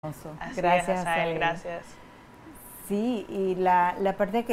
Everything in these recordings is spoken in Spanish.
Así Gracias, es, Asael, Asael. gracias. Sí, y la parte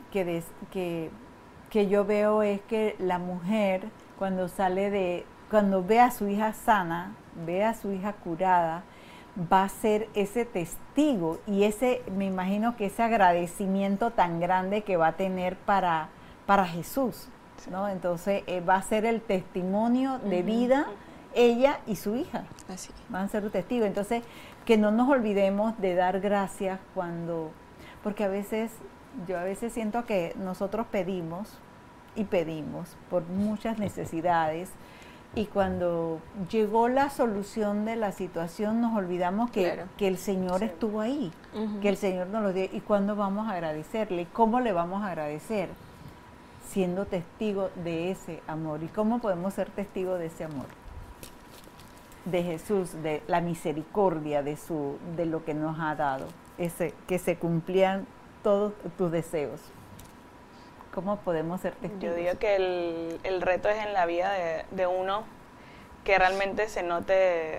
que yo veo es que la mujer cuando cuando ve a su hija sana, ve a su hija curada, va a ser ese testigo y me imagino que ese agradecimiento tan grande que va a tener para Jesús, Sí. ¿no? Entonces va a ser el testimonio de vida, ella y su hija. Así. Van a ser testigos. Entonces, que no nos olvidemos de dar gracias porque yo a veces siento que nosotros pedimos y pedimos por muchas necesidades y cuando llegó la solución de la situación nos olvidamos Claro. que el Señor Sí. estuvo ahí, que el Señor nos lo dio. ¿Y cuándo vamos a agradecerle? ¿Cómo le vamos a agradecer? Siendo testigo de ese amor. ¿Y cómo podemos ser testigos de ese amor? De Jesús, de la misericordia de lo que nos ha dado, que se cumplían todos tus deseos. ¿Cómo podemos ser testigos? Yo digo que el reto es en la vida de uno que realmente se note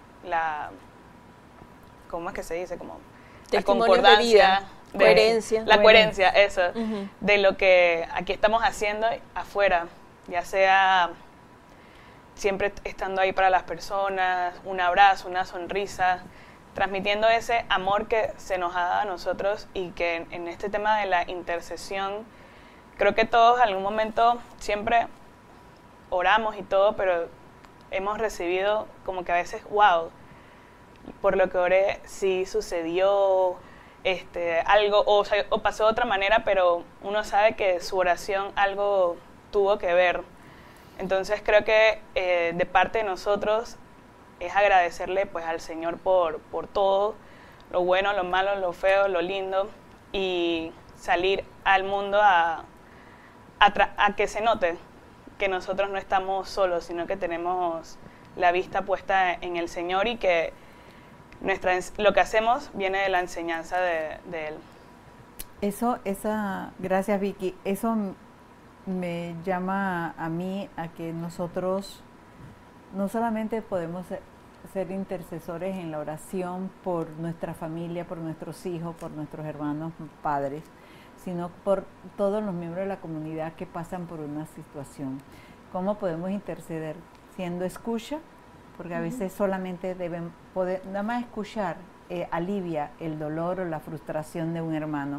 ¿cómo es que se dice? Como la Testimonio concordancia, de vida, coherencia. La coherencia, eso, Ujú. de lo que aquí estamos haciendo afuera, ya sea siempre estando ahí para las personas, un abrazo, una sonrisa, transmitiendo ese amor que se nos ha dado a nosotros y que en este tema de la intercesión, creo que todos en algún momento siempre oramos y todo, pero hemos recibido como que a veces, wow, por lo que oré sí sucedió algo o pasó de otra manera, pero uno sabe que su oración algo tuvo que ver. Entonces creo que de parte de nosotros es agradecerle pues al Señor por todo, lo bueno, lo malo, lo feo, lo lindo, y salir al mundo a que se note que nosotros no estamos solos, sino que tenemos la vista puesta en el Señor y que lo que hacemos viene de la enseñanza de Él. Gracias Vicky, eso me llama a mí a que nosotros no solamente podemos ser intercesores en la oración por nuestra familia, por nuestros hijos, por nuestros hermanos, padres, sino por todos los miembros de la comunidad que pasan por una situación. ¿Cómo podemos interceder? Siendo escucha, porque a veces solamente deben poder, nada más escuchar alivia el dolor o la frustración de un hermano.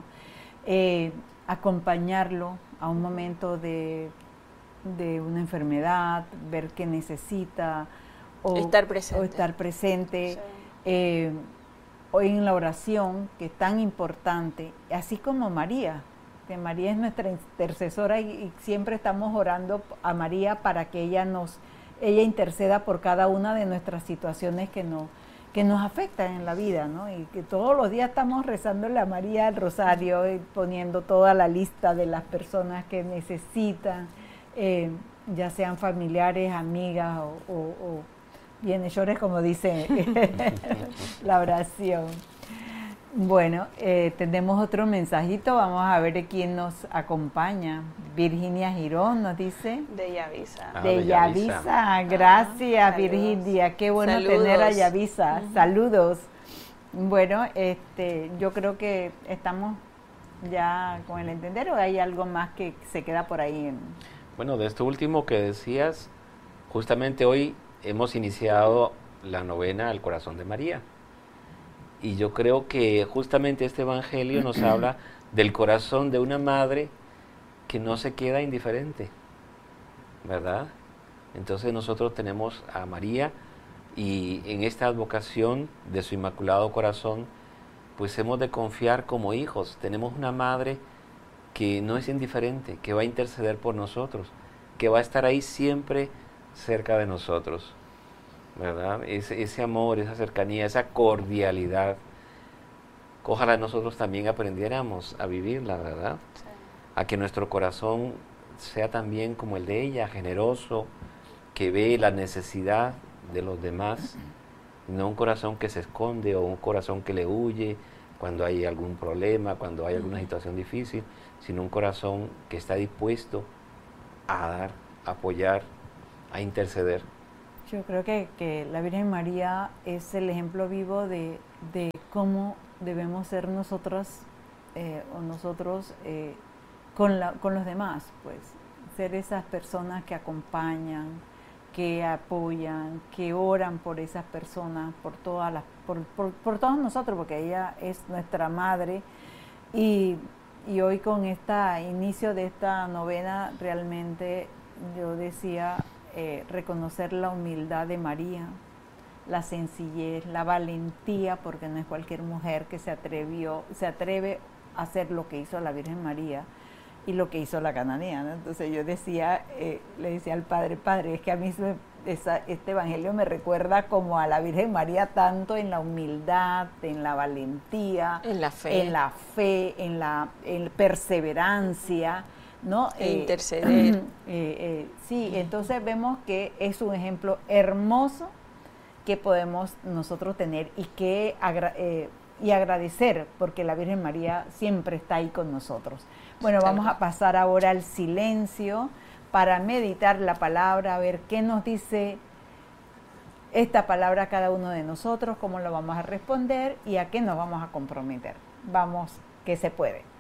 Acompañarlo a un momento de una enfermedad, ver qué necesita, o estar presente, Sí. O en la oración, que es tan importante, así como María, que María es nuestra intercesora y siempre estamos orando a María para que ella interceda por cada una de nuestras situaciones que nos afectan en la vida, ¿no? Y que todos los días estamos rezándole a María el rosario y poniendo toda la lista de las personas que necesitan, ya sean familiares, amigas o bienhechores, como dice la oración. Bueno, tenemos otro mensajito, vamos a ver quién nos acompaña. Virginia Girón nos dice. De Yavisa. De Yavisa, gracias Virginia, qué bueno tener a Yavisa, saludos. Bueno, yo creo que estamos ya con el entender, o hay algo más que se queda por ahí. Bueno, de esto último que decías, justamente hoy hemos iniciado la novena al corazón de María. Y yo creo que justamente este evangelio nos habla del corazón de una madre que no se queda indiferente, ¿verdad? Entonces nosotros tenemos a María y en esta advocación de su inmaculado corazón, pues hemos de confiar como hijos. Tenemos una madre que no es indiferente, que va a interceder por nosotros, que va a estar ahí siempre cerca de nosotros, ¿verdad? Ese amor, esa cercanía, esa cordialidad, ojalá nosotros también aprendiéramos a vivirla, ¿verdad? Sí. A que nuestro corazón sea también como el de ella, generoso, que ve la necesidad de los demás, no un corazón que se esconde o un corazón que le huye cuando hay algún problema, cuando hay alguna situación difícil, sino un corazón que está dispuesto a dar, a apoyar, a interceder. Yo creo que la Virgen María es el ejemplo vivo de cómo debemos ser nosotras o nosotros con los demás, pues ser esas personas que acompañan, que apoyan, que oran por esas personas, por por todos nosotros, porque ella es nuestra madre. Y hoy con este inicio de esta novena, realmente yo decía reconocer la humildad de María, la sencillez, la valentía, porque no es cualquier mujer que se atreve a hacer lo que hizo la Virgen María y lo que hizo la cananea, ¿no? Entonces yo decía, le decía al Padre, es que a mí este evangelio me recuerda como a la Virgen María, tanto en la humildad, en la valentía, en la fe, en la perseverancia, ¿no? Interceder. Sí, entonces vemos que es un ejemplo hermoso que podemos nosotros tener y agradecer, porque la Virgen María siempre está ahí con nosotros. Bueno, vamos a pasar ahora al silencio para meditar la palabra, a ver qué nos dice esta palabra a cada uno de nosotros, cómo lo vamos a responder y a qué nos vamos a comprometer. Vamos, que se puede.